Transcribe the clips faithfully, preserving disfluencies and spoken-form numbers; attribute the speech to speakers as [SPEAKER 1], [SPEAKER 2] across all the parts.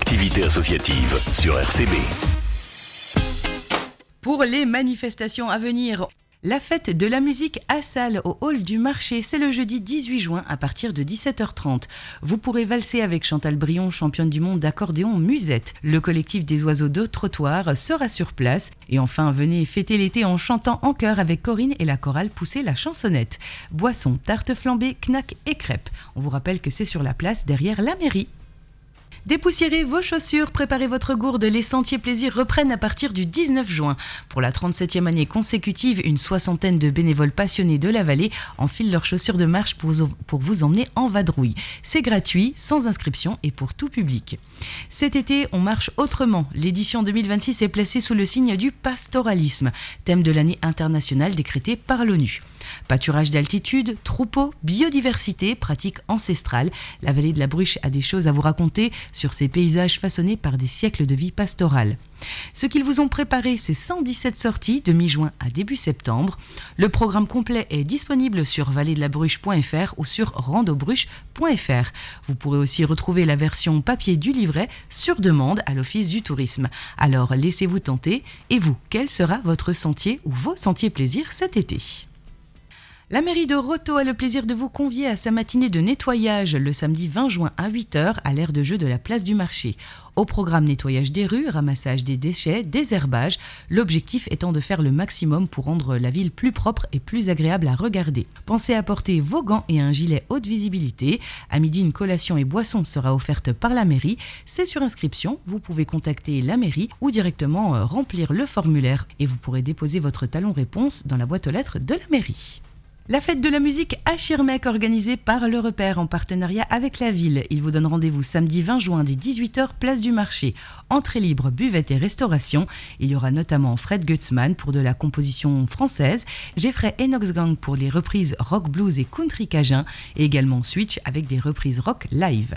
[SPEAKER 1] activité associative sur R C B.
[SPEAKER 2] Pour les manifestations à venir, la fête de la musique à Salles au hall du marché, c'est le jeudi dix-huit juin à partir de dix-sept heures trente. Vous pourrez valser avec Chantal Brion, championne du monde d'accordéon musette. Le collectif des oiseaux de trottoir sera sur place. Et enfin, venez fêter l'été en chantant en chœur avec Corinne et la chorale Pousser la chansonnette. Boissons, tartes flambées, knacks et crêpes. On vous rappelle que c'est sur la place derrière la mairie. Dépoussiérez vos chaussures, préparez votre gourde, les sentiers plaisirs reprennent à partir du dix-neuf juin. Pour la trente-septième année consécutive, une soixantaine de bénévoles passionnés de la vallée enfilent leurs chaussures de marche pour, pour vous emmener en vadrouille. C'est gratuit, sans inscription et pour tout public. Cet été, on marche autrement. L'édition deux mille vingt-six est placée sous le signe du pastoralisme, thème de l'année internationale décrétée par l'ONU. Pâturage d'altitude, troupeaux, biodiversité, pratiques ancestrales, la vallée de la Bruche a des choses à vous raconter sur ces paysages façonnés par des siècles de vie pastorale. Ce qu'ils vous ont préparé, c'est cent dix-sept sorties de mi-juin à début septembre. Le programme complet est disponible sur vallée de la bruche point f r ou sur randobruche point f r. Vous pourrez aussi retrouver la version papier du livret sur demande à l'Office du tourisme. Alors laissez-vous tenter. Et vous, quel sera votre sentier ou vos sentiers plaisirs cet été ? La mairie de Roto a le plaisir de vous convier à sa matinée de nettoyage le samedi vingt juin à huit heures à l'aire de jeu de la place du marché. Au programme nettoyage des rues, ramassage des déchets, désherbage, l'objectif étant de faire le maximum pour rendre la ville plus propre et plus agréable à regarder. Pensez à porter vos gants et un gilet haute visibilité. À midi, une collation et boisson sera offerte par la mairie. C'est sur inscription, vous pouvez contacter la mairie ou directement remplir le formulaire et vous pourrez déposer votre talon réponse dans la boîte aux lettres de la mairie. La fête de la musique à Schirmeck, organisée par Le Repère en partenariat avec la ville. Il vous donne rendez-vous samedi vingt juin dès dix-huit heures, place du marché. Entrée libre, buvette et restauration. Il y aura notamment Fred Gutzmann pour de la composition française, Jeffrey Enox Gang pour les reprises rock, blues et country cajun, et également Switch avec des reprises rock live.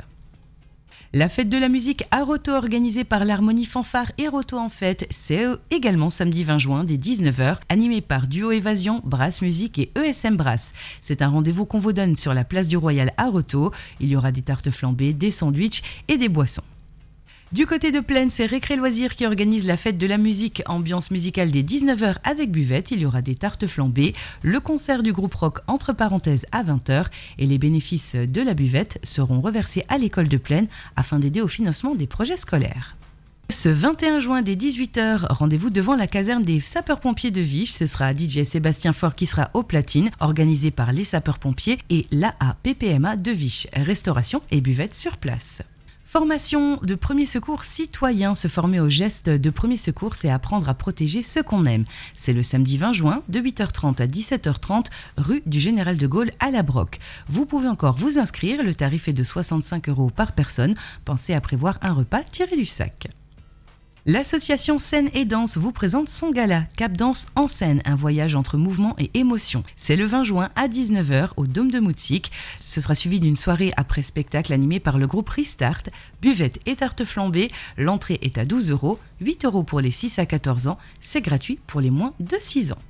[SPEAKER 2] La fête de la musique à Roto, organisée par l'Harmonie Fanfare et Roto en fête, c'est également samedi vingt juin dès dix-neuf heures, animé par Duo Évasion, Brass Musique et E S M Brass. C'est un rendez-vous qu'on vous donne sur la place du Royal à Roto. Il y aura des tartes flambées, des sandwichs et des boissons. Du côté de Plaine, c'est Récré Loisirs qui organise la fête de la musique, ambiance musicale dès dix-neuf heures avec buvette. Il y aura des tartes flambées, le concert du groupe rock entre parenthèses à vingt heures et les bénéfices de la buvette seront reversés à l'école de Plaine afin d'aider au financement des projets scolaires. Ce vingt et un juin dès dix-huit heures, rendez-vous devant la caserne des sapeurs-pompiers de Viche. Ce sera D J Sébastien Faure qui sera aux platines, organisé par les sapeurs-pompiers et l'A A P P M A de Viche. Restauration et buvette sur place. Formation de premier secours citoyen. Se former aux gestes de premier secours, c'est apprendre à protéger ceux qu'on aime. C'est le samedi vingt juin de huit heures trente à dix-sept heures trente, rue du Général de Gaulle à La Broque. Vous pouvez encore vous inscrire, le tarif est de soixante-cinq euros par personne. Pensez à prévoir un repas tiré du sac. L'association Scène et Danse vous présente son gala Cap Danse en scène, un voyage entre mouvement et émotion. C'est le vingt juin à dix-neuf heures au Dôme de Moutsik. Ce sera suivi d'une soirée après spectacle animée par le groupe Restart. Buvette et tarte flambée. L'entrée est à douze euros, huit euros pour les six à quatorze ans. C'est gratuit pour les moins de six ans.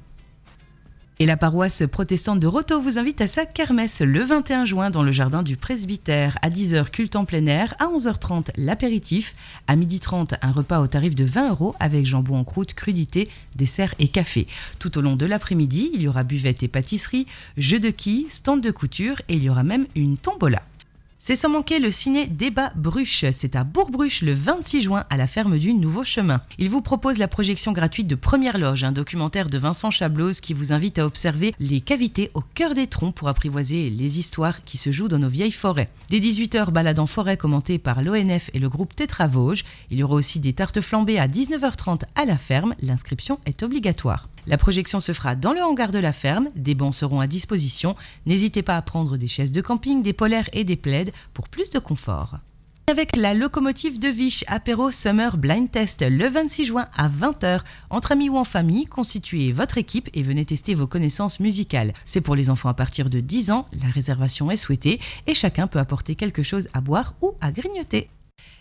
[SPEAKER 2] Et la paroisse protestante de Roto vous invite à sa kermesse le vingt et un juin dans le jardin du presbytère. À dix heures, culte en plein air. À onze heures trente, l'apéritif. À midi trente, un repas au tarif de vingt euros avec jambon en croûte, crudité, dessert et café. Tout au long de l'après-midi, il y aura buvette et pâtisserie, jeux de quilles, stand de couture et il y aura même une tombola. C'est sans manquer le ciné Débat Bruche. C'est à Bourg-Bruche le vingt-six juin à la ferme du Nouveau Chemin. Il vous propose la projection gratuite de Première Loge, un documentaire de Vincent Chablose qui vous invite à observer les cavités au cœur des troncs pour apprivoiser les histoires qui se jouent dans nos vieilles forêts. Dès dix-huit heures, balade en forêt commentée par l'O N F et le groupe Tétra Vosges. Il y aura aussi des tartes flambées à dix-neuf heures trente à la ferme. L'inscription est obligatoire. La projection se fera dans le hangar de la ferme, des bancs seront à disposition. N'hésitez pas à prendre des chaises de camping, des polaires et des plaids pour plus de confort. Avec la locomotive de Viche, apéro Summer Blind Test le vingt-six juin à vingt heures. Entre amis ou en famille, constituez votre équipe et venez tester vos connaissances musicales. C'est pour les enfants à partir de dix ans, la réservation est souhaitée et chacun peut apporter quelque chose à boire ou à grignoter.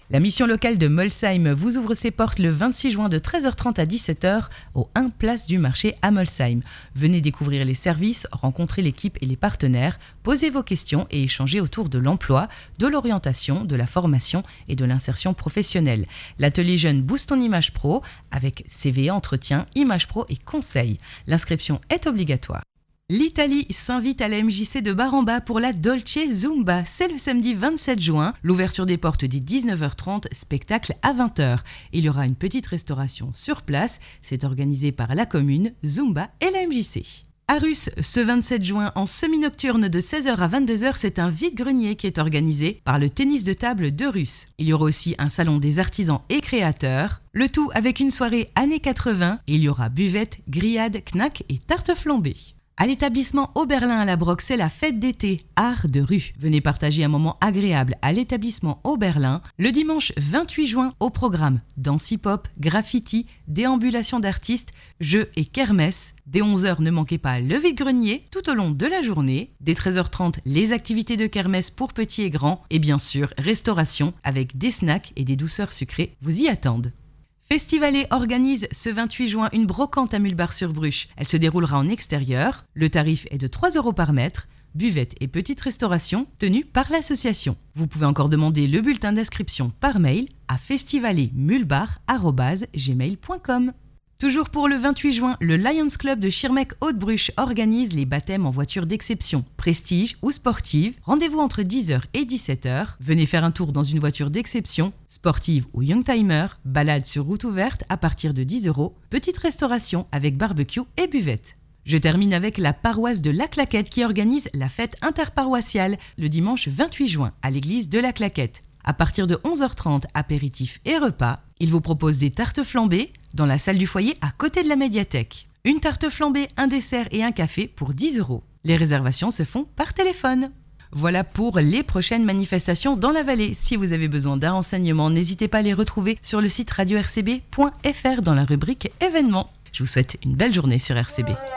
[SPEAKER 2] La mission locale de Molsheim vous ouvre ses portes le vingt-six juin de treize heures trente à dix-sept heures au un place du marché à Molsheim. Venez découvrir les services, rencontrer l'équipe et les partenaires, poser vos questions et échanger autour de l'emploi, de l'orientation, de la formation et de l'insertion professionnelle. L'atelier jeune Boost ton image pro avec C V, entretien, image pro et conseils. L'inscription est obligatoire. L'Italie s'invite à la M J C de Bar-en-Bas pour la Dolce Zumba. C'est le samedi vingt-sept juin. L'ouverture des portes dit dix-neuf heures trente, spectacle à vingt heures. Il y aura une petite restauration sur place. C'est organisé par la commune, Zumba et la M J C. À Russe, ce vingt-sept juin, en semi-nocturne de seize heures à vingt-deux heures, c'est un vide-grenier qui est organisé par le tennis de table de Russe. Il y aura aussi un salon des artisans et créateurs, le tout avec une soirée années quatre-vingts. Et il y aura buvette, grillade, knack et tarte flambée. À l'établissement Oberlin à la Broc, c'est la fête d'été, art de rue. Venez partager un moment agréable à l'établissement Oberlin le dimanche vingt-huit juin au programme danse hip-hop, graffiti, déambulation d'artistes, jeux et kermesse. Dès onze heures, ne manquez pas le vide-grenier tout au long de la journée. Dès treize heures trente, les activités de kermesse pour petits et grands. Et bien sûr, restauration avec des snacks et des douceurs sucrées vous y attendent. Festivalet organise ce vingt-huit juin une brocante à Mulbar-sur-Bruche. Elle se déroulera en extérieur. Le tarif est de trois euros par mètre. Buvette et petite restauration tenue par l'association. Vous pouvez encore demander le bulletin d'inscription par mail à festivalet mulbar arobase gmail point com. Toujours pour le vingt-huit juin, le Lions Club de Schirmeck-Haute-Bruche organise les baptêmes en voiture d'exception, prestige ou sportive. Rendez-vous entre dix heures et dix-sept heures. Venez faire un tour dans une voiture d'exception, sportive ou youngtimer, balade sur route ouverte à partir de dix euros, petite restauration avec barbecue et buvette. Je termine avec la paroisse de La Claquette qui organise la fête interparoissiale le dimanche vingt-huit juin à l'église de La Claquette. À partir de onze heures trente, apéritifs et repas, il vous propose des tartes flambées dans la salle du foyer à côté de la médiathèque. Une tarte flambée, un dessert et un café pour dix euros. Les réservations se font par téléphone. Voilà pour les prochaines manifestations dans la vallée. Si vous avez besoin d'un renseignement, n'hésitez pas à les retrouver sur le site radio r c b point f r dans la rubrique événements. Je vous souhaite une belle journée sur R C B.